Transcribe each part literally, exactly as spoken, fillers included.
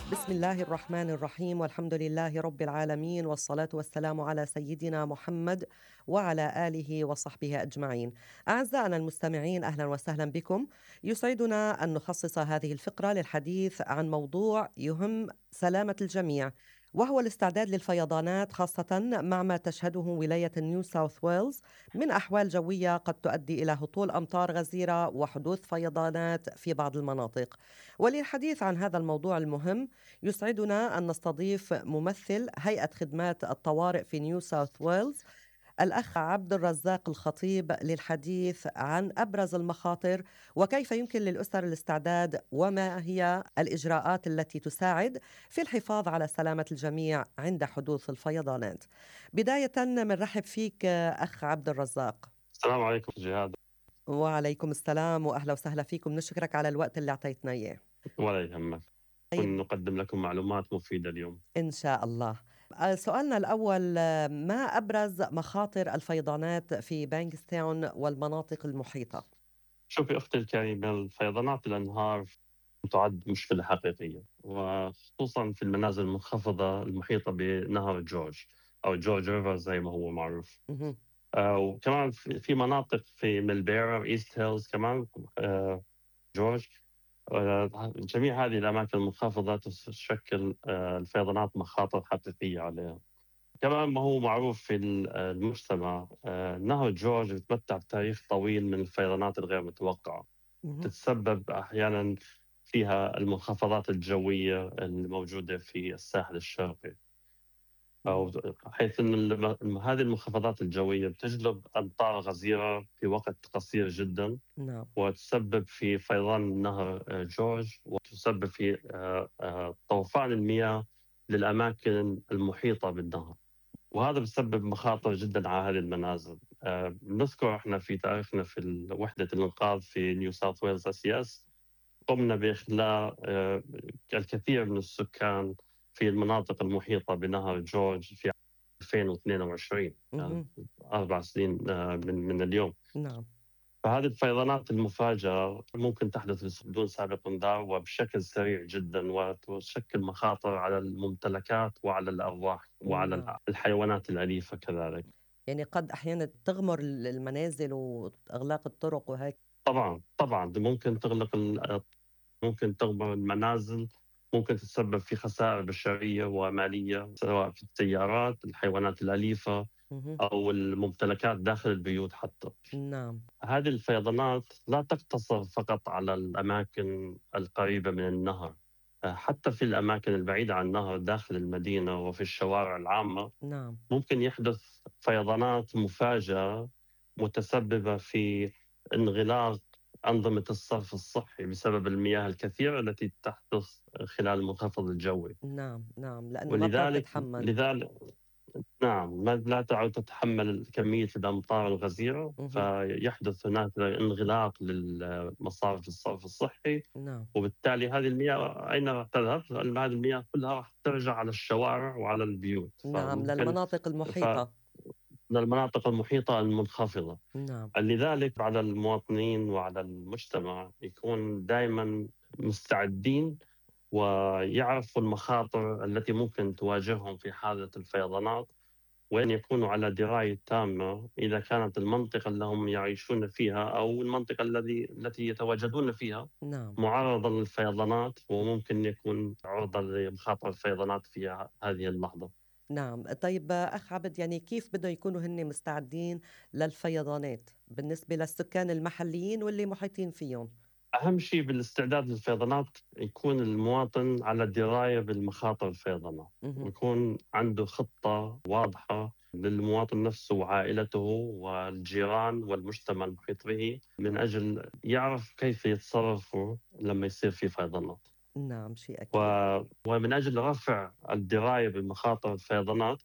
بسم الله الرحمن الرحيم والحمد لله رب العالمين والصلاة والسلام على سيدنا محمد وعلى آله وصحبه أجمعين. أعزائنا المستمعين، أهلا وسهلا بكم. يسعدنا أن نخصص هذه الفقرة للحديث عن موضوع يهم سلامة الجميع، وهو الاستعداد للفيضانات، خاصة مع ما تشهده ولاية نيو ساوث ويلز من أحوال جوية قد تؤدي إلى هطول أمطار غزيرة وحدوث فيضانات في بعض المناطق. وللحديث عن هذا الموضوع المهم يسعدنا أن نستضيف ممثل هيئة خدمات الطوارئ في نيو ساوث ويلز، الأخ عبد الرزاق الخطيب، للحديث عن أبرز المخاطر وكيف يمكن للأسر الاستعداد وما هي الإجراءات التي تساعد في الحفاظ على سلامة الجميع عند حدوث الفيضانات. بداية بنرحب فيك أخ عبد الرزاق. السلام عليكم جهاد. وعليكم السلام وأهلا وسهلا فيكم، نشكرك على الوقت اللي أعطيتنا إياه. ولا يهمك، طيب، كن نقدم لكم معلومات مفيدة اليوم. إن شاء الله. آه، سؤالنا الأول، آه، ما أبرز مخاطر الفيضانات في بانكستاون والمناطق المحيطة؟ شوفي أختي الكريمة، الفيضانات الأنهار تعد مشكلة حقيقية، وخصوصا في المنازل المنخفضة المحيطة بنهر جورج أو جورج ريفر زي ما هو معروف. مهم. آه، وكمان في في مناطق في ميلبيرا إيست هيلز كمان، آه، جورج. آه، جميع هذه الأماكن المنخفضة تشكل آه، الفيضانات مخاطر حقيقية عليها. كمان ما هو معروف في المجتمع، آه، نهر جورج يتمتع بتاريخ طويل من الفيضانات الغير متوقعة، مهم. تتسبب أحيانا فيها المنخفضات الجوية الموجودة في الساحل الشرقي، أو مهم. حيث أن الم- هذه المنخفضات الجوية بتجلب أمطار غزيرة في وقت قصير جدا، نعم. وتسبب في فيضان نهر آه، جورج، وتسبب في آه، آه، طوفان المياه للأماكن المحيطة بالنهر. وهذا بسبب مخاطر جدا على هذه المنازل. آه، نذكر احنا في تاريخنا في وحدة الإنقاذ في نيو ساوث ويلز اس اس، قمنا بإخلاء آه، الكثير من السكان في المناطق المحيطة بنهر جورج في ألفين واثنين وعشرين، يعني مهم. أربع سنين آه، من من اليوم. نعم. فهذه الفيضانات المفاجئة ممكن تحدث بدون سابق إنذار وبشكل سريع جدا، وتشكل مخاطر على الممتلكات وعلى الأرواح وعلى نعم. الحيوانات الأليفة كذلك. يعني قد أحيانا تغمر ال- المنازل وإغلاق الطرق وهيك. طبعا طبعا دي ممكن تغلق ال- ممكن تغمر المنازل، ممكن تتسبب في خسائر بشرية ومالية سواء في السيارات، الحيوانات الأليفة، مهم. أو الممتلكات داخل البيوت حتى. نعم. هذه الفيضانات لا تقتصر فقط على الأماكن القريبة من النهر، حتى في الأماكن البعيدة عن النهر داخل المدينة وفي الشوارع العامة نعم. ممكن يحدث فيضانات مفاجئة متسببة في انغلاق أنظمة الصرف الصحي بسبب المياه الكثيرة التي تحدث خلال المنخفض الجوي. نعم. نعم، لأنه ما بتعرف ولذلك تتحمل. لذلك نعم، ما لا تعد تتحمل كمية الأمطار الغزيرة، مهم. فيحدث هناك انغلاق للمصارف الصرف الصحي، نعم. وبالتالي هذه المياه أين تذهب؟ هذه المياه كلها راح ترجع على الشوارع وعلى البيوت، نعم، فممكن للمناطق المحيطة. فالمناطق المحيطة المنخفضة. نعم. لذلك على المواطنين وعلى المجتمع يكون دائما مستعدين، ويعرفوا المخاطر التي ممكن تواجههم في حالة الفيضانات، وأن يكونوا على دراية تامة إذا كانت المنطقة اللي هم يعيشون فيها أو المنطقة الذي التي يتواجدون فيها نعم. معرضة للفيضانات، وممكن يكون عرضة لمخاطر الفيضانات في هذه اللحظة. نعم. طيب أخ عبد، يعني كيف بدهم يكونوا هن مستعدين للفيضانات بالنسبة للسكان المحليين واللي محيطين فيهم؟ أهم شيء بالاستعداد للفيضانات يكون المواطن على دراية بالمخاطر الفيضانات، مهم. ويكون عنده خطة واضحة للمواطن نفسه وعائلته والجيران والمجتمع المحيط به، من أجل يعرف كيف يتصرفوا لما يصير في فيضانات. نعم، شيء و... أكيد. ومن أجل رفع الدراية بمخاطر الفيضانات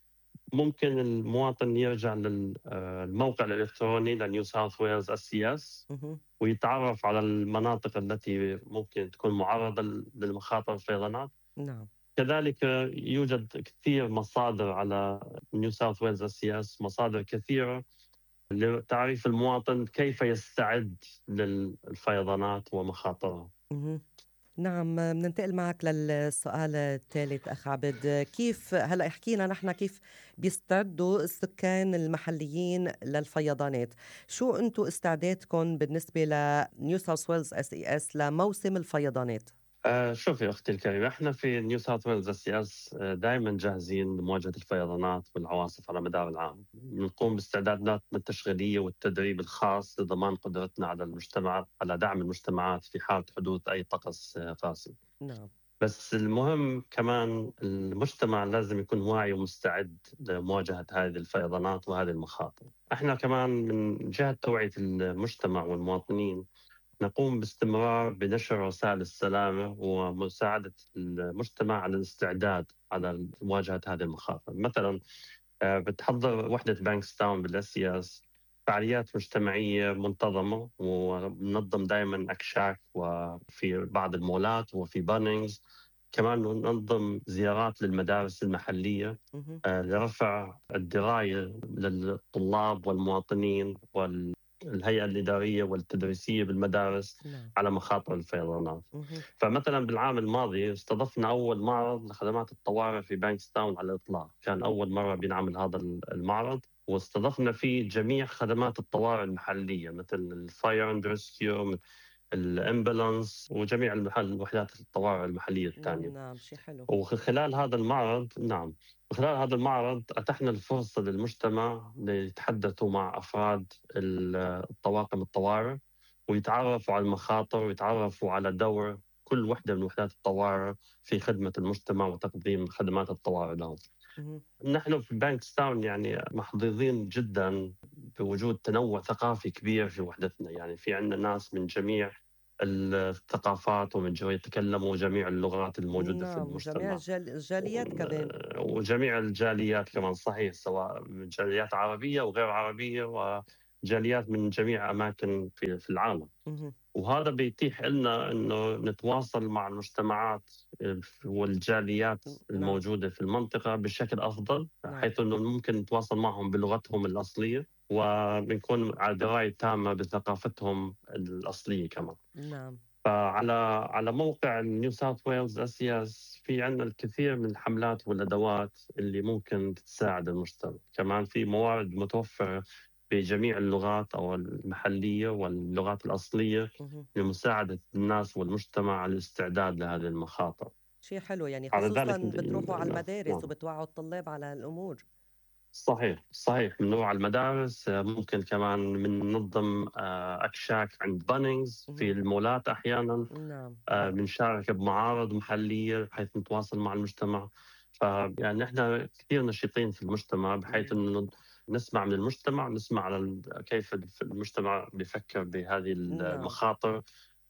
ممكن المواطن يرجع للموقع الإلكتروني لنيو ساوث ويلز اس سي اس، مهم. ويتعرف على المناطق التي ممكن تكون معرضة للمخاطر الفيضانات. نعم. كذلك يوجد كثير مصادر على نيو ساوث ويلز اس سي اس، مصادر كثيرة لتعريف المواطن كيف يستعد للفيضانات ومخاطرها. مهم. نعم، بننتقل معك للسؤال الثالث أخ عبد. كيف هلأ حكينا نحن كيف بيستعدوا السكان المحليين للفيضانات؟ شو أنتم استعدادكم بالنسبة لنيو ساوث ويلز اس اي اس لموسم الفيضانات؟ آه شوفي أختي الكريمة، إحنا في نيو ساوث ويلز سي اس دائما جاهزين لمواجهة الفيضانات والعواصف على مدار العام. نقوم باستعداداتنا التشغيلية والتدريب الخاص لضمان قدرتنا على المجتمع على دعم المجتمعات في حالة حدوث أي طقس آه، قاسي. نعم. بس المهم كمان المجتمع لازم يكون واعي ومستعد لمواجهة هذه الفيضانات وهذه المخاطر. احنا كمان من جهة توعية المجتمع والمواطنين نقوم باستمرار بنشر رسائل السلامة ومساعدة المجتمع على الاستعداد على مواجهة هذه المخاطر. مثلا آه، بتحضر وحدة بانكستاون بالأسياس فعاليات مجتمعية منتظمة، وننظم دائما أكشاك وفي بعض المولات وفي بانينجز. كمان ننظم زيارات للمدارس المحلية مهم. آه، لرفع الدراية للطلاب والمواطنين والهيئة الإدارية والتدريسية بالمدارس نعم. على مخاطر الفيضانات. مهم. فمثلا بالعام الماضي استضفنا أول معرض لخدمات الطوارئ في بانكستاون على الإطلاق، كان أول مرة بينعمل هذا المعرض، واستضفنا فيه جميع خدمات الطوارئ المحلية مثل الفاير اند ريسكيو، الامبولانس، وجميع المحل وحدات الطوارئ المحلية الثانية. نعم، شيء حلو. وخلال هذا المعرض نعم وخلال هذا المعرض أتحنا الفرصة للمجتمع ليتحدثوا مع أفراد الطواقم الطوارئ ويتعرفوا على المخاطر ويتعرفوا على دور كل وحدة من وحدات الطوارئ في خدمة المجتمع وتقديم خدمات الطوارئ لهم. مهم. نحن في بانكستاون يعني محظوظين جدا بوجود تنوع ثقافي كبير في وحدتنا، يعني في عندنا ناس من جميع الثقافات ومن جميع يتكلموا جميع اللغات الموجودة في نعم، وجميع المجتمع، الجال- الجاليات كمان. وجميع الجاليات كمان صحيح، سواء من جاليات عربية وغير عربية وجاليات من جميع أماكن في في العالم. مهم. وهذا بيتيح لنا انه نتواصل مع المجتمعات والجاليات نعم. الموجوده في المنطقه بشكل افضل، نعم. حيث انه ممكن نتواصل معهم بلغتهم الاصليه وبنكون على درايه تامه بثقافتهم الاصليه كمان. نعم. فعلى على موقع نيو ساوث ويلز اسياس في عندنا الكثير من الحملات والادوات اللي ممكن تساعد المجتمع. كمان في موارد متوفره بجميع اللغات او المحليه واللغات الاصليه مهم. لمساعده الناس والمجتمع على الاستعداد لهذه المخاطر. شيء حلو، يعني على خصوصا ذلك بتروحوا على المدارس نعم وبتوعوا الطلاب على هالأمور. صحيح صحيح من نوع المدارس، آه، ممكن كمان بننظم آه، اكشاك عند بانينجز في مهم. المولات احيانا. نعم. آه، بنشارك بمعارض محلية بحيث نتواصل مع المجتمع. فيعني احنا كثير نشيطين في المجتمع بحيث مم. انه نسمع من المجتمع، نسمع على ال- كيف المجتمع بيفكر بهذه نعم. المخاطر،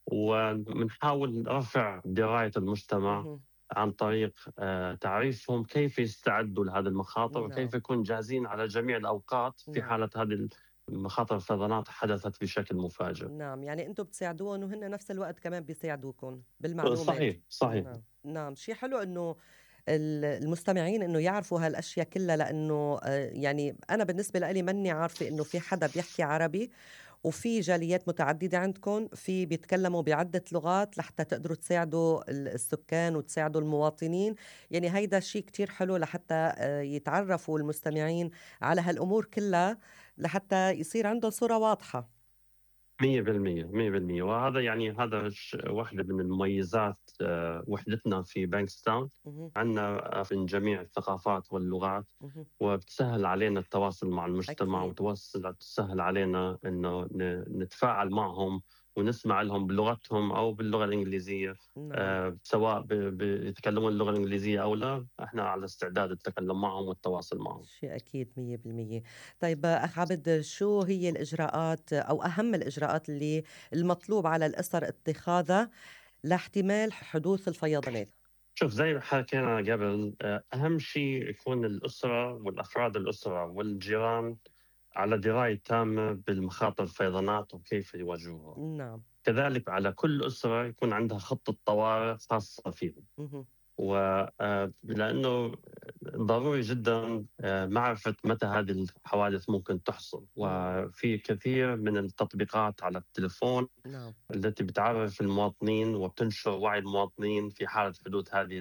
وبنحاول رفع دراية المجتمع مهم. عن طريق آه، تعريفهم كيف يستعدوا لهذه المخاطر وكيف نعم. يكونوا جاهزين على جميع الأوقات في نعم. حالة هذه المخاطر الفيضانات حدثت بشكل مفاجئ. نعم، يعني انتم بتساعدوهم وهن نفس الوقت كمان بيساعدوكم بالمعلومات. صحيح صحيح. نعم. نعم، شيء حلو انه ال- المستمعين انه يعرفوا هالاشياء كلها، لانه آه، يعني انا بالنسبه لي ماني عارفه انه في حدا بيحكي عربي، وفي جاليات متعدده عندكم في بيتكلموا بعده لغات لحتى تقدروا تساعدوا ال- السكان وتساعدوا المواطنين. يعني هيدا شيء كتير حلو لحتى آه، يتعرفوا المستمعين على هالامور كلها لحتى يصير عندهم صوره واضحه. مية بالمية مية بالمية وهذا يعني هذا ش- واحدة من المميزات آه، وحدتنا في بانكستاون. مهم. عندنا من جميع الثقافات واللغات، مهم. وبتسهل علينا التواصل مع المجتمع اكيد. وتوصل تسهل علينا انه ن- نتفاعل معهم ونسمع لهم بلغتهم او باللغه الانجليزيه. نعم. آه، سواء ب- بيتكلمون اللغه الانجليزيه او لا، احنا على استعداد التكلم معهم والتواصل معهم. شيء أكيد مية بالمية. طيب أخ عبد، شو هي الإجراءات أو أهم الإجراءات اللي المطلوب على الأسر اتخاذها لاحتمال حدوث الفيضانات؟ شوف زي ما حكينا قبل، آه، أهم شيء يكون الأسرة والأفراد الأسرة والجيران على دراية تامة بالمخاطر الفيضانات وكيف يواجهوها. نعم. كذلك على كل أسرة يكون عندها خطة طوارئ خاصة فيهم. مهم. ولأنه ضروري جدا آه، معرفة متى هذه الحوادث ممكن تحصل. إمم، وفي كثير من التطبيقات على التليفون نعم، التي بتعرف المواطنين وبتنشر وعي المواطنين في حالة حدوث هذه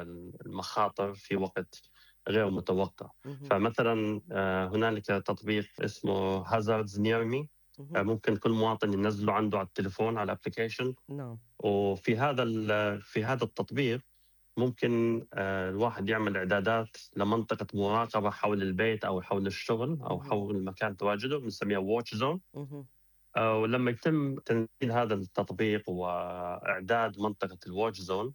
المخاطر في وقت غير متوقع. اهم، فمثلا آه، هنالك تطبيق اسمه Hazards Near Me. آه، اهم، ممكن كل مواطن ينزله عنده على التليفون على الابلكيشن. نعم، وفي هذا ال- في هذا التطبيق ممكن آه، الواحد يعمل إعدادات لمنطقة مراقبة حول البيت أو حول الشغل أو اهم، حول مكان تواجده، بنسميها واتش زون. اهم، ولما يتم تنزيل هذا التطبيق وإعداد منطقة الواتش زون،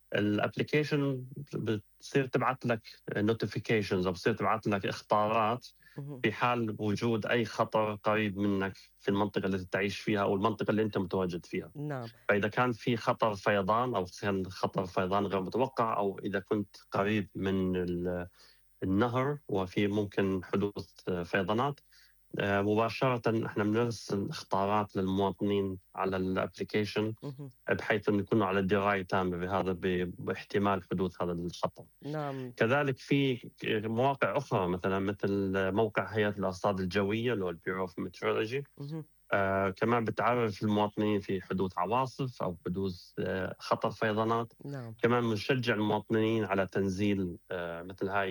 الابلكيشن بتصير تبعث لك نوتيفيكيشنز او بتصير تبعث لك اخطارات اهم، في حال وجود اي خطر قريب منك في المنطقه التي تعيش فيها او المنطقه اللي انت متواجد فيها. نعم، فاذا كان في خطر فيضان او كان خطر فيضان غير متوقع، او اذا كنت قريب من ال- النهر وفي ممكن حدوث فيضانات، آه، مباشره احنا بنرسل اخطارات للمواطنين على الابلكيشن اهم، بحيث أن يكونوا على دراية تامة بهذا باحتمال حدوث هذا الخطر. نعم، كذلك في مواقع أخرى مثلا مثل موقع هيئة الأرصاد الجوية اللي هو البيرو اوف ميترولوجي. اهم، آه كمان بتعرف المواطنين في حدوث عواصف أو حدوث آه خطر فيضانات. نعم، كمان بنشجع المواطنين على تنزيل آه مثل هاي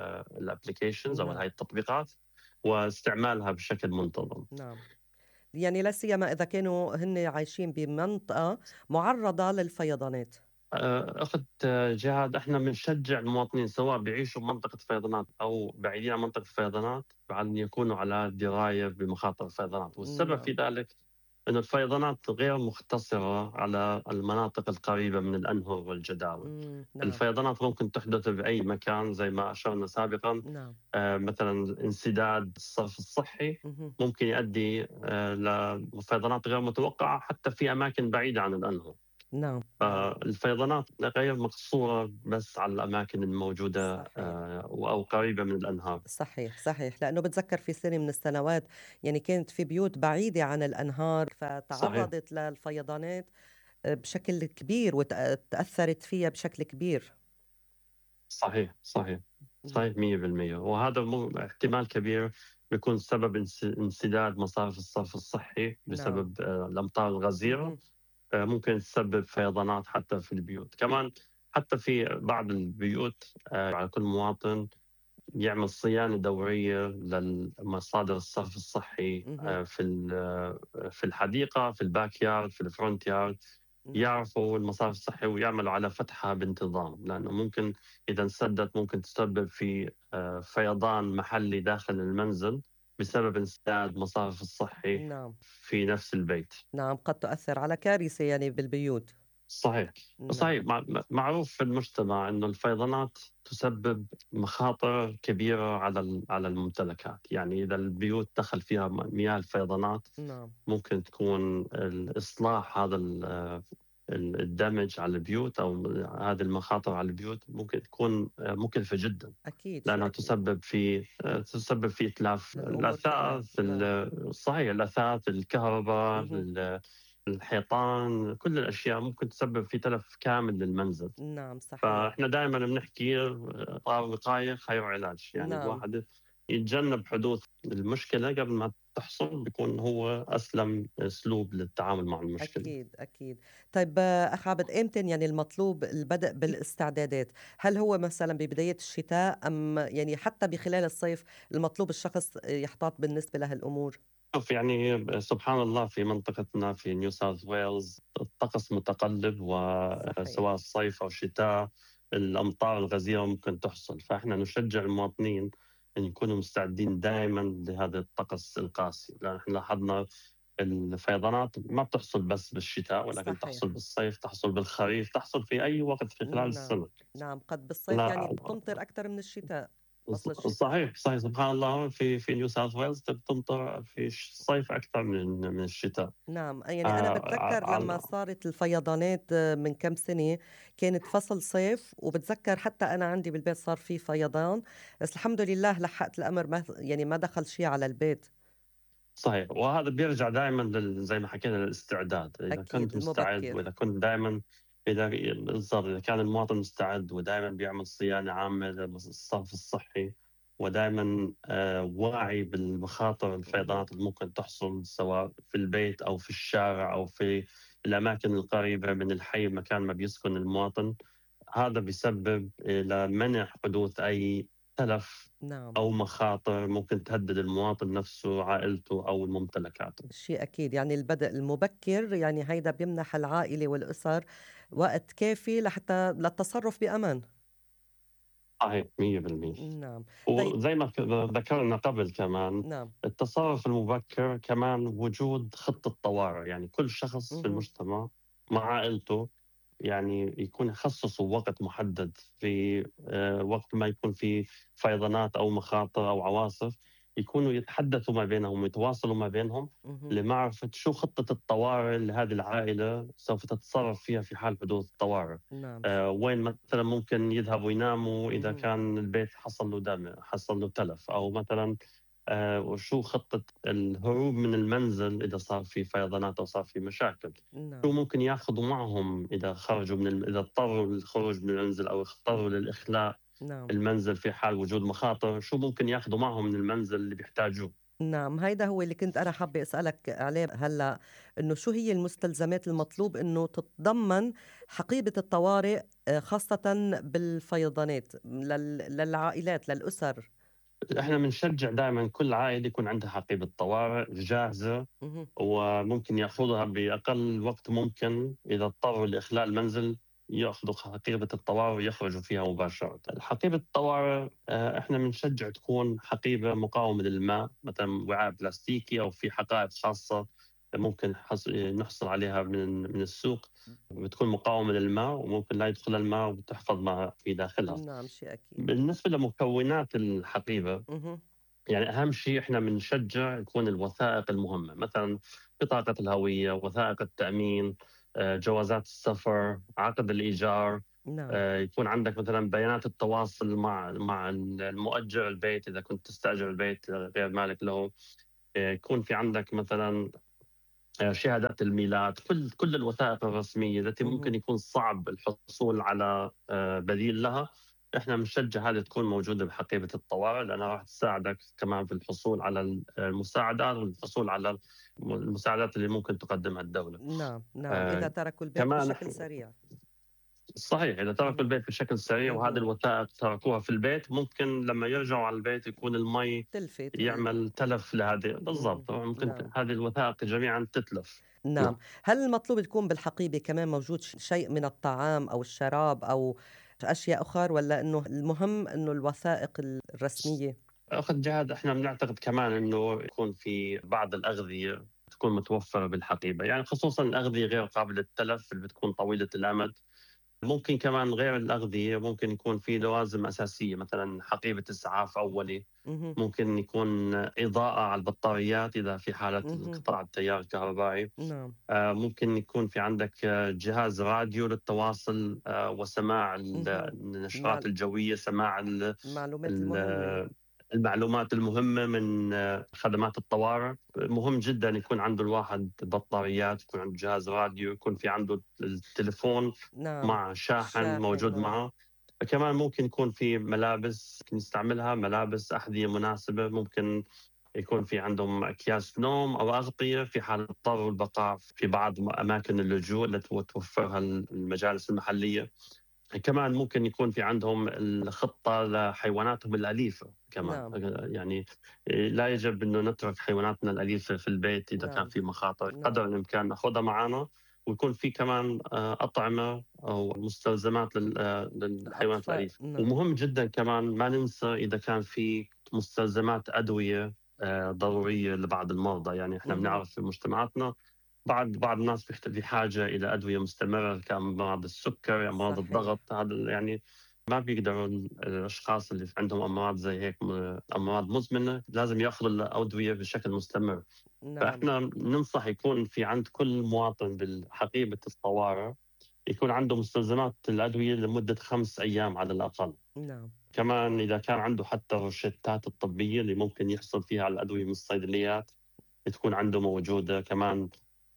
الابلكيشنز أو نعم، هاي التطبيقات واستعمالها بشكل منتظم. نعم. يعني لا سيما إذا كانوا هن عايشين بمنطقة معرضة للفيضانات. آه، أخت آه، جهاد، إحنا بنشجع المواطنين سواء بيعيشوا بمنطقة فيضانات أو بعيدين عن منطقة الفيضانات على أن يكونوا على دراية بمخاطر الفيضانات. والسبب في نعم، ذلك أن الفيضانات غير مقتصرة على المناطق القريبة من الأنهر والجداول. إمم، نعم، الفيضانات ممكن تحدث بأي مكان زي ما أشرنا سابقا. نعم، آه، مثلا انسداد الصرف الصحي اهم، ممكن يؤدي آه، لفيضانات غير متوقعة حتى في أماكن بعيدة عن الأنهر. نعم، نعم، فالفيضانات غير مقصورة بس على الأماكن الموجودة صحيح. آه، أو قريبة من الأنهار. صحيح، صحيح، لأنه باتذكّر في سنة من السنوات يعني كانت في بيوت بعيدة عن الأنهار، صحيح فتعرّضت للفيضانات آآ بشكل كبير وت اتأثّرت فيها بشكل كبير. صحيح صحيح إمم، صحيح مية بالمية. وهذا مو- احتمال كبير بيكون سبب انس- انسداد مصارف الصرف الصحي نعم، بسبب آه، الأمطار الغزيرة. اهم، آه، ممكن تسبب فيضانات حتى في البيوت كمان. حتى في بعض البيوت آه، على كل مواطن يعمل صيانة دورية لمصادر الصرف الصحي اهم، آه، في ال- آه، في الحديقة، في الباك يارد، في الفرونت يارد. نعم، يعرفوا المصارف الصحي ويعملوا على فتحها بانتظام، لأنه ممكن إذا انسدت ممكن تسبب في آه، فيضان محلي داخل المنزل بسبب انسداد مصارف الصحي نعم، في نفس البيت. نعم، قد تؤثّر على كارثة يعني بالبيوت. صحيح نعم، صحيح مع- مع- معروف في المجتمع انه الفيضانات تسبب مخاطر كبيره على ال- على الممتلكات. يعني اذا البيوت دخل فيها م- مياه الفيضانات نعم، ممكن تكون الاصلاح هذا ال- ال- الدمج على البيوت او هذه المخاطر على البيوت ممكن تكون مكلفه جدا، أكيد، شيء لانها أكيد. تسبب في تسبب في اتلاف الأمور كلّها، الاثاث نعم، ال- صحيح الاثاث، الكهرباء، اهم، الحيطان، كل الاشياء ممكن تسبب في تلف كامل للمنزل. نعم، صحيح، فاحنا دائما بنحكي طار وقايه خير علاج. يعني نعم. الواحد يتجنب حدوث المشكله قبل ما تحصل، بيكون هو اسلم اسلوب للتعامل مع المشكله. أكيد، أكيد. طيب آه، أخ عبد إمتى يعني المطلوب البدء بالاستعدادات؟ هل هو مثلًا ببداية الشتاء أم يعني حتى بخلال الصيف المطلوب الشخص يحتاط بالنسبة لهالأمور؟ شوف يعني سبحان الله في منطقتنا في نيو ساوث ويلز الطقس متقلب، صحيح، وسواء الصيف او الشتاء الامطار الغزيره ممكن تحصل. فاحنا نشجع المواطنين ان يكونوا مستعدين دائما لهذا الطقس القاسي، لان احنا لاحظنا الفيضانات ما بتحصل بس بالشتاء ولكن صحيح. تحصل بالصيف، تحصل بالخريف، تحصل في اي وقت في خلال نعم، السنه. نعم. قد بالصيف يعني لا بتمطر أكتر من الشتاء، فصل الشتاء. صحيح صحيح سبحان الله في في نيو ساوث ويلز بتمطر في الصيف اكثر من من الشتاء. نعم، يعني أنا آه باتذكّر لمّا على صارت الفيضانات آه، من كام سنة، كانت فصل صيف، وباتذكّر حتى أنا عندي بالبيت صار في فيضان، بس الحمد لله لحّقت الأمر ما يعني ما دخل شي على البيت. صحيح. وهذا بيرجع دائما لل... زي ما حكينا للاستعداد. اذا كنت أكيد، مستعد مبكّر. واذا كنت دائما إذا بالضبط إذا كان المواطن مستعد ودائمًا بيعمل صيانة عامة للصرف الصحي، ودائمًا آآ واعي بالمخاطر اهم. الفيضانات اللي ممكن تحصل سواء في البيت أو في الشارع أو في الأماكن القريبة من الحي مكان ما بيسكن المواطن، هذا بيسبب إلى منع حدوث أي تلف نعم. أو مخاطر ممكن تهدد المواطن نفسه، عائلته أو ممتلكاته. شيء أكيد، يعني البدء المبكر يعني هيدا بيمنح العائلة والأسر وقت كافي لحتى للتصرف بأمان. صحيح مية بالمية. نعم. طيب. وزي ما ك ذكرنا قبل كمان، نعم. التصرُّف المبكر كمان وجود خطة طوارئ، يعني كل شخص في اهم. المجتمع مع عائلته يعني يكون يخصصوا وقت محدد في آآ وقت ما يكون في فيضانات أو مخاطر أو عواصف، يكونوا يتحدثوا ما بينهم ويتواصلوا ما بينهم اهم. لمعرفة شو خطة الطوارئ اللي هذه العائلة سوف تتصرف فيها في حال حدوث الطوارئ. نعم. آآ وين مثلًا ممكن يذهبوا يناموا إذا اهم. كان البيت حصل له دم حصل له تلف، أو مثلًا آآ وشو خطة الهروب من المنزل إذا صار في فيضانات أو صار في مشاكل. شو نعم. ممكن ياخذوا معهم إذا خرجوا من الم إذا اضطروا للخروج من المنزل أو اضطروا للإخلاء نعم. المنزل في حال وجود مخاطر، شو ممكن ياخذوا معهم من المنزل اللي بيحتاجوه؟ نعم، هيدا هو اللي كنت أنا حابة أسألك عليه هلّأ، إنه شو هي المستلزمات المطلوب إنه تتضمن حقيبة الطوارئ آآ خاصةً بالفيضانات لل للعائلات، للأسر؟ إحنا بنشجّع دايمًا كل عائلة يكون عندها حقيبة طوارئ جاهزة، اهم. وممكن ياخذوها بأقل وقت ممكن، إذا اضطروا لإخلاء المنزل ياخذوا حقيبة الطوارئ ويخرجوا فيها مباشرةً. حقيبة الطوارئ آآ إحنا بنشجّع تكون حقيبة مقاومة للماء، مثلًا وعاء بلاستيكي أو في حقائب خاصة ممكن حص نحصل عليها من من السوق، بتكون مقاومة للماء وممكن لا يدخلها الماء وتحفظ ما في داخلها. نعم، شيء أكيد. بالنسبة لمكونات الحقيبة، اهم. يعني أهم شيء إحنا بنشجّع يكون الوثائق المهمة، مثلًا بطاقة الهوية، وثائق التأمين، آآ، جوازات السفر، عقد الإيجار، نعم. آآ، يكون عندك مثلًا بيانات التواصل مع مع ال المؤجر البيت إذا كنت تستأجر البيت غير مالك له، آآ، يكون في عندك مثلًا آآ، شهادات الميلاد، كل كل الوثائق الرسمية التي اهم. ممكن يكون صعب الحصول على آآ، بديل لها، إحنا بنشجّع هذه تكون موجودة بحقيبة الطوارئ، لأنها راح تساعدك كمان في الحصول على ال المساعدات والحصول على الم المساعدات اللي ممكن تقدّمها الدولة. نعم. نعم، إذا آآ، تركوا البيت كمان بشكل إحنا سريع. صحيح إذا تركوا اهم. البيت بشكل سريع وهذه اهم. الوثائق تركوها في البيت، ممكن لمّا يرجعوا على البيت يكون المي تلفت ال يعمل تلف لهذه اهم. بالضبط، ممكن نعم. هذه الوثائق جميعًا تتلف. نعم. نعم. هل المطلوب تكون بالحقيبة كمان موجود ش شيء من الطعام أو الشراب أو أشياء أخر والّا إنه المهم إنه الوثائق ال الرسمية؟ أخذ جهاد إحنا بنعتقد كمان إنه يكون في بعض الأغذية تكون متوفرة بالحقيبة، يعني خصوصًا الأغذية غير قابلة للتلف اللي بتكون طويلة الأمد. ممكن كمان غير الأغذية ممكن يكون في لوازم أساسية، مثلًا حقيبة إسعاف أولي، اهم. ممكن يكون إضاءة على البطاريات إذا في حالة اهم. انقطاع التيار الكهربائي، نعم. آآ ممكن يكون في عندك آه، جهاز راديو للتواصل آآ وسماع ال اهم. النشرات المعل الجوية، سماع ال المعلومات المهمة. ال المعلومات المهمة من آه، خدمات الطوارئ. مهم جدًا يكون عنده الواحد بطاريات، يكون عنده جهاز راديو، يكون في عنده التليفون نعم. مع شاحن الشاحن. موجود نعم. معه. كمان ممكن يكون في ملابس ممكن يستعملها، ملابس أحذية مناسبة، ممكن يكون في عندهم أكياس نوم أو أغطية في حال اضطروا البقاء في بعض أماكن اللجوء التي توفرها المجالس المحلية. كمان ممكن يكون في عندهم الخطة لحيواناتهم الأليفة كمان، نعم. يعني لا يجب أنه نترك حيواناتنا الأليفة في البيت إذا كان نعم. في مخاطر، قدر نعم. الإمكان ناخذها معنا، ويكون في كمان آه، أطعمة أو مستلزمات لل- آه، للحيوانات الأطفال. الأليفة. نعم. ومهم جدا كمان ما ننسى إذا كان في مستلزمات أدوية آه، ضرورية لبعض المرضى، يعني احنا اهم. بنعرف في مجتمعاتنا بعض بعض الناس بيحت بحاجة إلى أدوية مستمرة كأمراض السكري، أمراض صحيح. الضغط، هذا يعني ما بيقدروا ال الأشخاص اللي عندهم أمراض زي هيك م أمراض مزمنة لازم ياخذوا الأدوية بشكل مستمر. نعم. فإحنا ننصح يكون في عند كل مواطن بالحقيبة الطوارئ يكون عنده مستلزمات الأدوية لمدة خمس أيام على الأقل. نعم. كمان إذا كان عنده حتى الروشتات الطبية اللي ممكن يحصل فيها على الأدوية من الصيدليات تكون عنده موجودة كمان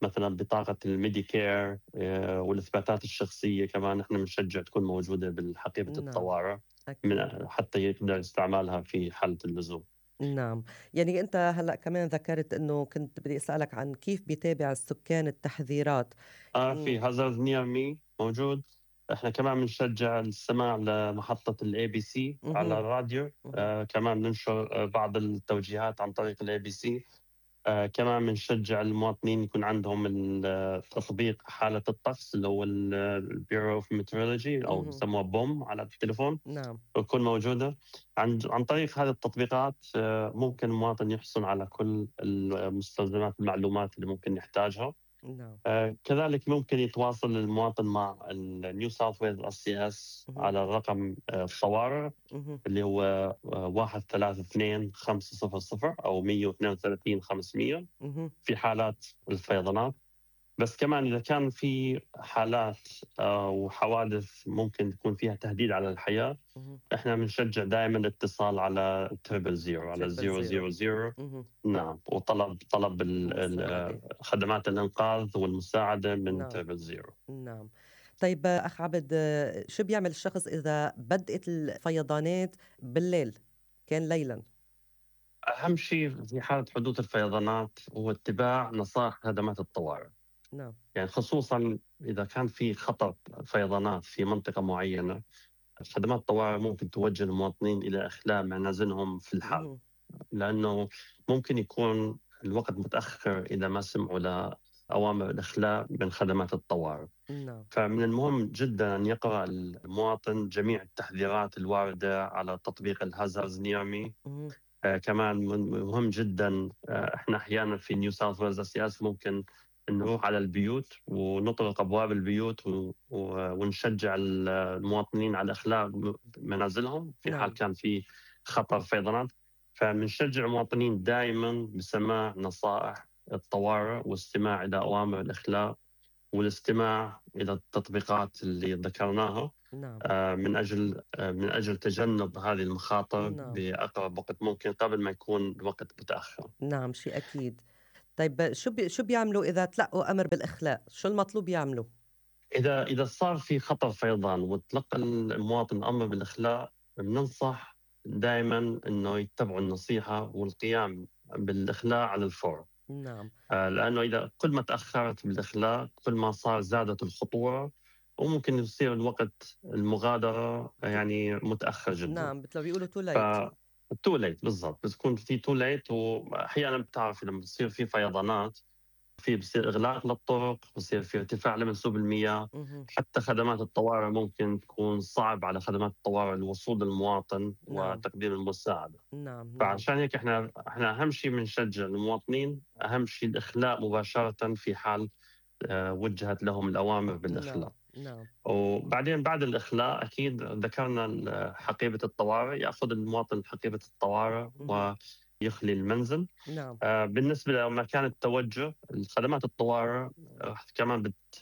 مثلا بطاقة الميديكير آه، والإثباتات الشخصية كمان نحن بنشجع تكون موجودة بالحقيبة نعم، الطوارئ أكيد. من حتى يقدر استعمالها في حالة اللزوم. نعم، يعني أنت هلأ كمان ذكرت إنه كنت بدي أسألك عن كيف بيتابع السكان التحذيرات. آه إمم، في هازارد نير مي موجود. احنا كمان بنشجع السماع لمحطة الاي بي سي على اهم، الراديو. اهم، آه كمان ننشر آه، بعض التوجيهات عن طريق الاي بي سي. آه كمان بنشجع المواطنين يكون عندهم التطبيق حالة الطقس اللي هو البيرو اوف ميترولوجي او اهم، بسموه بوم على التليفون، نعم، تكون موجودة. عن عن طريق هذه التطبيقات آه، ممكن المواطن يحصل على كل المستلزمات المعلومات اللي ممكن يحتاجها. نعم، آه، كذلك ممكن يتواصل المواطن مع النيو ساوث ويلز اس سي اس اهم، على الرقم آه، الطوارئ اهم، اللي هو آه، واحد ثلاثة اثنين خمسة صفر صفر أو مية واثنين وثلاثين خمسمية اهم، في حالات الفيضانات. بس كمان إذا كان في حالات أو حوادث ممكن تكون فيها تهديد على الحياة، اهم، إحنا بنشجع دائما الاتصال على تريبل زيرو على تريبل زيرو زيرو. زيرو زيرو. اهم، نعم، وطلب طلب ال- مساعدة. ال- خدمات الإنقاذ والمساعدة من نعم، تريبل زيرو. نعم. طيب أخ عبد، شو بيعمل الشخص إذا بدأت الفيضانات بالليل، كان ليلًا؟ أهم شيء في حالة حدوث الفيضانات هو اتباع نصائح خدمات الطوارئ. نعم، يعني خصوصا إذا كان في خطر فيضانات في منطقة معينة، خدمات الطوارئ ممكن توجه المواطنين إلى إخلاء منازلهم في الحال، اهم، لأنه ممكن يكون الوقت متأخر إذا ما سمعوا لأوامر الإخلاء من خدمات الطوارئ. نعم، فمن المهم جدا أن يقرأ المواطن جميع التحذيرات الواردة على تطبيق الهازارز نيرمي. اهم، آه كمان من- مهم جدا، آه احنا احيانا في نيو ساوث ويلز سياس ممكن نروح على البيوت ونطرق ابواب البيوت و- و- ونشجع المواطنين على اخلاء منازلهم في حال نعم، كان في خطر فيضانات. فبنشجع المواطنين دائما بسماع نصائح الطوارئ والاستماع الى اوامر الاخلاء والاستماع الى التطبيقات اللي ذكرناها، نعم، آه، من أجل آه، من أجل تجنب هذه المخاطر نعم، بأقرب وقت ممكن قبل ما يكون الوقت متأخر. نعم، شيء أكيد. طيب شو بي شو بيعملوا إذا تلقوا أمر بالإخلاء، شو المطلوب يعملوا؟ إذا إذا صار في خطر فيضان وتلقى المواطن أمر بالإخلاء، بننصح دائما أنه يتبعوا النصيحة والقيام بالإخلاء على الفور. نعم، آه، لأنه إذا كل ما تأخرت بالإخلاء كل ما صار زادت الخطورة، وممكن يصير الوقت المغادرة ت يعني متأخر جدا. نعم، مثل ما بيقولوا too ف late. تو ليت بالضبط، بتكون في تو ليت. واحيانا بتعرف لما بتصير في فيضانات في بصير اغلاق للطرق، بصير في ارتفاع لمنسوب المياه. اهم، حتى خدمات الطوارئ ممكن تكون صعب على خدمات الطوارئ الوصول للمواطن نعم، وتقديم المساعده. نعم، نعم، فعشان هيك احنا احنا اهم شيء بنشجع المواطنين، اهم شيء الاخلاء مباشره في حال آه، وجهت لهم الاوامر نعم، بالاخلاء. نعم، وبعدين بعد الإخلاء أكيد ذكرنا ال- حقيبة الطوارئ، يأخذ المواطن حقيبة الطوارئ اهم، ويخلي المنزل. نعم، آه، بالنسبة لمكان التوجه الخدمات الطوارئ راح كمان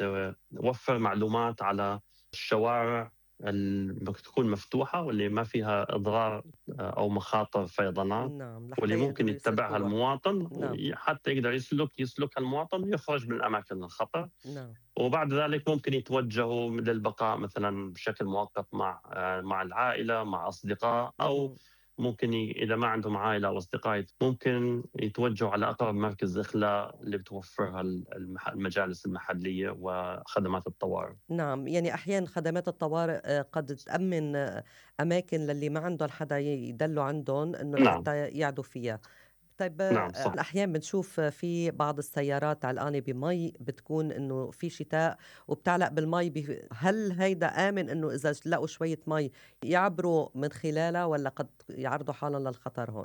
بتوفر معلومات على الشوارع اللي بتكون مفتوحة واللي ما فيها إضرار آه، أو مخاطر فيضانات، نعم، واللي لحتى ممكن يقدروا يتبعها يسلكوها. المواطن نعم، حتى يقدر يسلك يسلكها المواطن ويخرج من أماكن الخطر. نعم، وبعد ذلك ممكن يتوجهوا للبقاء مثلا بشكل مؤقت مع آه، مع العائله مع اصدقاء، او اهم. ممكن ي- اذا ما عندهم عائله او اصدقاء ممكن يتوجهوا على اقرب مركز اخلاء اللي بتوفرها المح- المجالس المحليه وخدمات الطوارئ. نعم، يعني أحيانًا خدمات الطوارئ آآ قد تأمِّن آه، أماكن للي ما عندهم حدا ي يدلّوا عندهم إنه نعم، لحتى يقعدوا فيها. طيب نعم آآ صح. الأحيان بنشوف في بعض السيارات علقانة بمي، بتكون إنه في شتاء وبتعلق بالمي ب هل هيدا آمن إنه إذا ش لقوا شوية مي يعبروا من خلالها والّا قد يعرضوا حالهم للخطر هون؟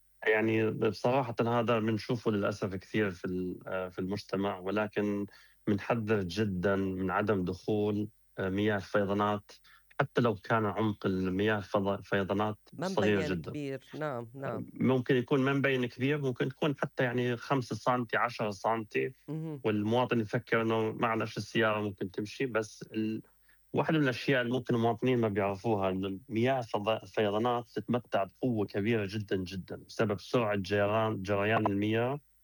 يعني بصراحه هذا بنشوفه للاسف كثير في ال- آه، في المجتمع، ولكن بنحذر جدا من عدم دخول آه، مياه الفيضانات حتى لو كان عمق المياه الفض- الفيضانات ما صغير مبيّن جدا. كبير، نعم، نعم، ممكن يكون ما مبين كبير، ممكن تكون حتى يعني خمسة سنتي عشرة سنتي، اهم، والمواطن يفكر انه معلش السياره ممكن تمشي. بس ال... واحدة من الاشياء اللي ممكن المواطنين ما بيعرفوها انه مياه الفض- الفيضانات تتمتع بقوه كبيره جدا جدا بسبب سرعه جريان جريان المياه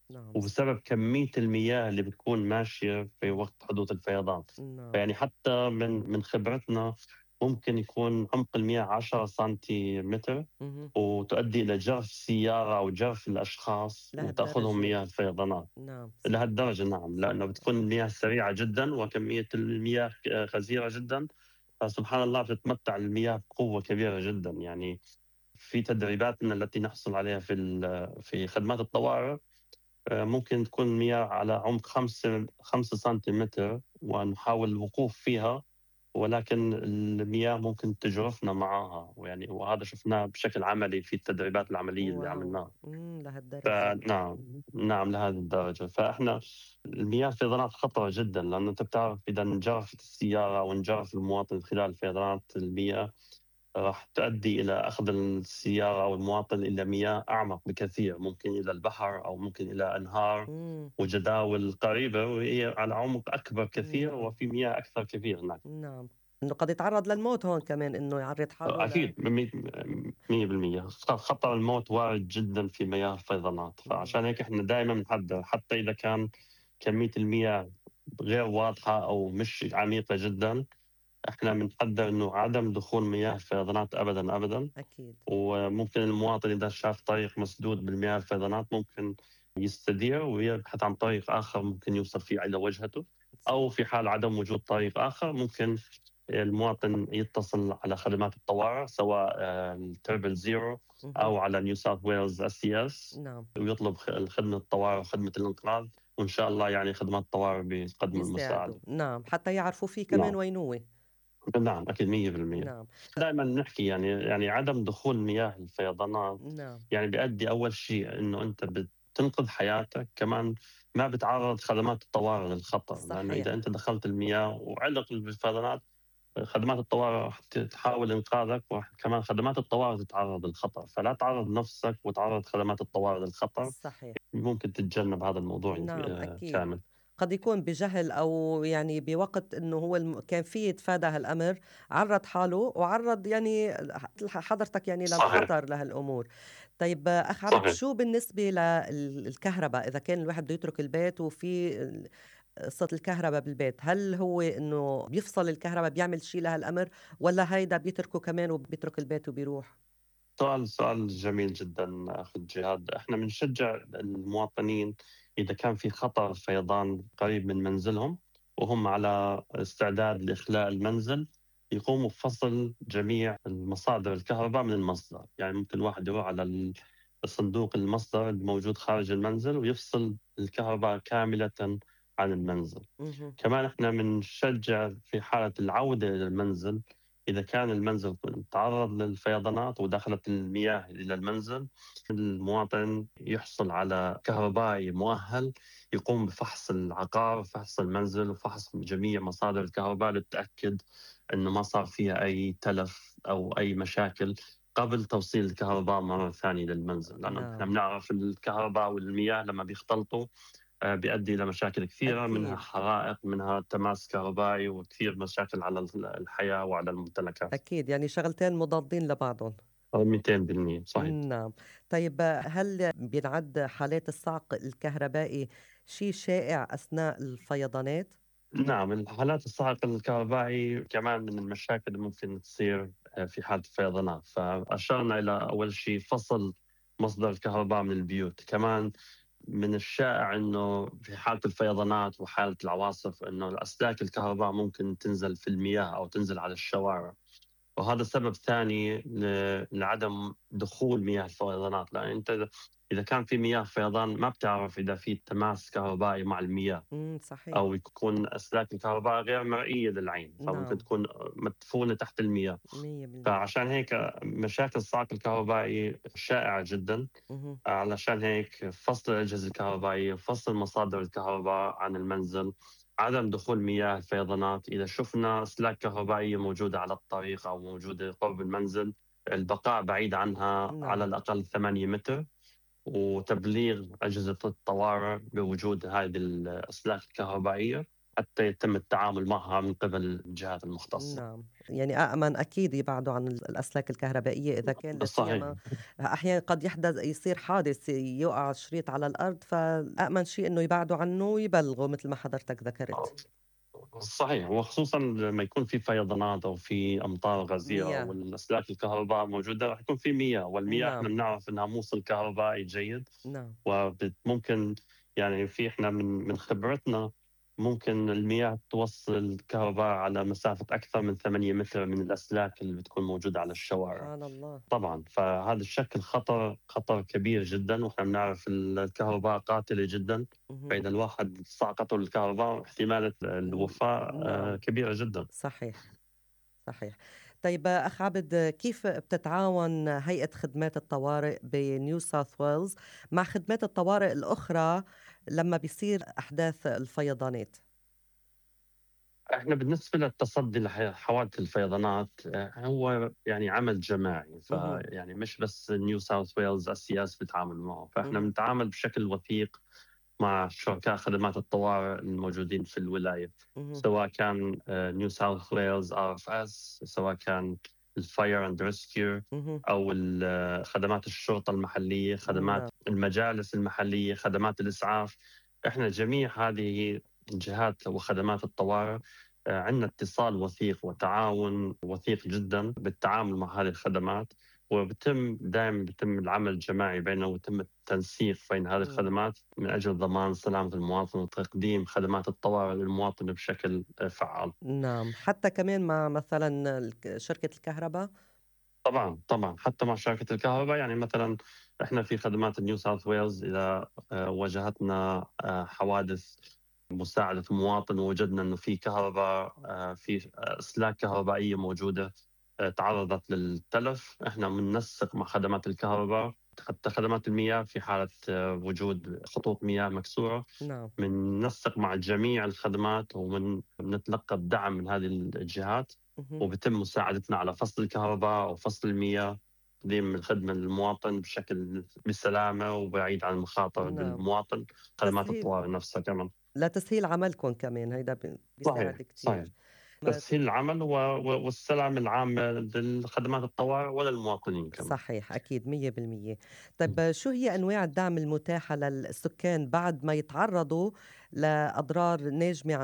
نعم صح. وبسبب كمية المياه اللي بتكون ماشية في وقت حدوث الفيضان. نعم. فيعني حتى من من خبرتنا ممكن يكون عمق المياه عشرة سنتيمتر اهم. وتؤدي إلى جرف السيارة أو جرف الأشخاص وتأخذهم لهالدرجة. مياه الفيضانات. نعم صح. لهالدرجة نعم، لأنه بتكون المياه سريعة جدا وكمية المياه ك- غزيرة جدا. فسبحان الله بتتمتع المياه بقوة كبيرة جدا. يعني في تدريباتنا التي نحصل عليها في ال- في خدمات الطوارئ، آه، ممكن تكون المياه على عمق خمسة خمسة سنتيمتر ونحاول الوقوف فيها، ولكن المياه ممكن تجرفنا معها. ويعني وهذا شفناه بشكل عملي في التدريبات العملية اللي واو. عملناها. إمم، لهالدرجة. فنعم، نعم لهذه الدرجة. فإحنا المياه الفيضانات خطرة جدًا، لأنه أنت بتعرف إذا انجرفت السيارة أو انجرف المواطن خلال فيضانات المياه، راح تؤدي إلى أخذ السيارة أو المواطن إلى مياه أعمق بكثير، ممكن إلى البحر أو ممكن إلى أنهار إمم. وجداول قريبة وهي على عمق أكبر كثير نعم. وفي مياه أكثر كثير هناك. نعم. إنه قد يتعرّض للموت هون كمان، إنه يعرّض حاله ل أكيد مي مية بالمية خ خطر الموت وارد جدًا في مياه الفيضانات. نعم. فعشان هيك إحنا دايمًا بنحذّر حتى إذا كان كمية المياه غير واضحة أو مش عميقة جدًا، إحنا بنحذّر إنه عدم دخول مياه الفيضانات أبدًا، أبدًا. أكيد. وممكن المواطن إذا شاف طريق مسدود بالمياه الفيضانات ممكن يستدير ويبحث عن طريق آخر ممكن يوصل فيه إلى وجهته، صح. أو في حال عدم وجود طريق آخر ممكن المواطن يتصل على خدمات الطوارئ سواء التربل زيرو اهم. أو على نيو ساوث ويلز اس سي اس نعم. ويطلب خ- خدمة الطوارئ وخدمة الإنقاذ. وإن شاء الله يعني خدمات الطوارئ بيقدموا بيساعدوا، المساعدة. نعم، حتى يعرفوا فيه كمان نعم، وين هو. نعم أكيد مية بالمية. نعم. دائما نحكي يعني يعني عدم دخول مياه الفيضانات نعم. يعني بيؤدي أول شيء إنه أنت بتنقذ حياتك، كمان ما بتعرض خدمات الطوارئ للخطر. لأنه إذا صحيح. أنت دخلت المياه وعلق الفيضانات، خدمات الطوارئ راح ت- تحاول إنقاذك، وكمان خدمات الطوارئ تتعرض للخطر. فلا تعرض نفسك وتعرض خدمات الطوارئ للخطر. صحيح. ممكن تتجنب هذا الموضوع نعم آه، أكيد. كامل. قد يكون بجهل أو يعني بوقت إنه هو الم كان في يتفادى هالأمر، عرّض حاله وعرّض يعني ح حضرتك يعني صحيح، للخطر لهالأمور. طيب أخ عبد، صحيح. شو بالنسبة لل الكهربا، إذا كان الواحد بده يترك البيت وفي ال قصة الكهربا بالبيت، هل هو إنه بيفصل الكهربا بيعمل شي لهالأمر، والّا هيدا بيتركه كمان وبيترك البيت وبيروح؟ سؤال سؤال جميل جدا أخي جهاد. احنا بنشجع المواطنين إذا كان في خطر فيضان قريب من منزلهم وهم على استعداد لإخلاء المنزل، يقوموا بفصل جميع المصادر الكهرباء من المصدر. يعني ممكن الواحد يروح على ال- الصندوق المصدر الموجود خارج المنزل ويفصل الكهرباء كاملة عن المنزل. اهم. كمان احنا بنشجع في حالة العودة إلى المنزل، إذا كان المنزل تعرض للفيضانات ودخلت المياه إلى المنزل، المواطن يحصل على كهربائي مؤهل يقوم بفحص العقار وفحص المنزل وفحص جميع مصادر الكهرباء للتأكد أنه ما صار فيها أي تلف أو أي مشاكل قبل توصيل الكهرباء مرة ثانية للمنزل. لأنه نحن نعم. بنعرف الكهرباء والمياه لما بيختلطوا آه، بيؤدي إلى مشاكل كثيرة، منها أكيد. حرائق، منها تماس كهربائي، وكثير مشاكل على الحياة وعلى الممتلكات. أكيد، يعني شغلتين مضادين لبعضهم. مئتين بالمئة صحيح. نعم. طيب هل بينعد حالات الصعق الكهربائي شيء شائع أثناء الفيضانات؟ نعم، الحالات الصاعقة الكهربائي كمان من المشاكل اللي ممكن تصير آه، في حالة الفيضانات. فأشرنا إلى أول شيء فصل مصدر الكهرباء من البيوت. كمان من الشائع انه في حاله الفيضانات وحاله العواصف انه الاسلاك الكهرباء ممكن تنزل في المياه او تنزل على الشوارع. وهذا سبب ثاني ل- لعدم دخول مياه الفيضانات. لان انت اذا كان في مياه فيضان ما بتعرف اذا في تماس كهربائي مع المياه، إمم، صحيح. او يكون اسلاك الكهرباء غير مرئيه للعين فممكن نعم. تكون مدفونه تحت المياه. مية بالمية. فعشان هيك مشاكل الصعق الكهربائي شائعه جدا. اهم. علشان هيك فصل الأجهزة الكهربائية، فصل مصادر الكهرباء عن المنزل، عدم دخول مياه الفيضانات. إذا شفنا أسلاك كهربائية موجودة على الطريق أو موجودة قرب المنزل، البقاء بعيد عنها على نعم. الأقل ثمانية متر، وتبليغ أجهزة الطوارئ بوجود هذه الأسلاك الكهربائية. حتى يتم التعامل معها من قبل الجهات المختصة. نعم، يعني أأمن أكيد يبعدوا عن ال الأسلاك الكهربائية إذا كان لا صحيح. سيما أحيانًا قد يحدث يصير حادث يُقع شريط على الأرض، فأأمن شيء إنه يبعدوا عنه ويبلغوا متل ما حضرتك ذكرت. صحيح، وخصوصًا لمّا يكون في فيضانات أو في أمطار غزيرة مياه. والأسلاك الكهرباء موجودة، رح يكون في مياه، والمياه إحنا نعم، بنعرف إنها موصل كهربائي جيد. نعم، وبت ممكن يعني في إحنا من من خبرتنا ممكن المياه توصّل الكهرباء على مسافة أكثر من ثمانية متر من الأسلاك اللي بتكون موجودة على الشوارع. سبحان الله. طبعًا، فهذا الشكل خطر خطر كبير جدًا، وإحنا بنعرف ال الكهرباء قاتلة جدًا، اهم. فإذا الواحد صعقته الكهرباء احتمالة ن الوفاة آآ نعم، كبيرة جدًا. صحيح. صحيح. طيب أخ عابد كيف بتتعاون هيئة خدمات الطوارئ بنيو ساوث ويلز مع خدمات الطوارئ الأخرى لمّا بيصير أحداث الفيضانات؟ إحنا بالنسبة للتصدي لح حوادث الفيضانات آآ هو يعني عمل جماعي، اهم، فيعني مش بس نيو ساوث ويلز السياسة بتتعامل معه، فإحنا اهم، بنتعامل بشكل وثيق مع شركاء خدمات الطوارئ الموجودين في الولاية، اهم، سواء كان آآ نيو ساوث ويلز آر إف إس، سواء كان الfire and rescue اهم، أو ال آه، خدمات الشرطة المحلية، خدمات نعم، المجالس المحلية، خدمات الإسعاف. إحنا جميع هذه الجهات وخدمات الطوارئ آآ عندنا اتصال وثيق وتعاون وثيق جدًا بالتعامل مع هذه الخدمات، وبيتم دايمًا بيتم العمل الجماعي بيننا ويتم التنسيق بين هذه نعم، الخدمات من أجل ضمان سلامة المواطن وتقديم خدمات الطوارئ للمواطن بشكل آآ فعّال. نعم، حتى كمان مع مثلًا الك شركة الكهربا؟ طبعًا، طبعًا، حتى مع شركة الكهربا يعني مثلًا إحنا في خدمات الNew South Wales إذا آآ واجهتنا آآ حوادث مساعدة مواطن ووجدنا إنه في كهربا آآ في أسلاك كهربائية موجودة آآ تعرضت للتلف، إحنا بننسق مع خدمات الكهربا، حتى خدمات المياه في حالة آه، وجود خطوط مياه مكسورة، نعم، بننسق مع جميع الخدمات وبن بنتلقى الدعم من هذه الجهات، اهم، وبيتم مساعدتنا على فصل الكهرباء وفصل المياه، تقديم الخدمة للمواطن بشكل بسلامة وبعيد عن المخاطر نعم، بالمواطن، خدمات تسهيل الطوارئ نفسها كمان. لتسهيل عملكم كمان هيدا ب صحيح، بيساعد صحيح. كتير. ما تسهيل العمل و و والسلامة العامة للخدمات الطوارئ وللمواطنين كمان. صحيح أكيد مية بالمية. طيب شو هي أنواع الدعم المتاحة للسكان بعد ما يتعرضوا لأضرار ناجمة عن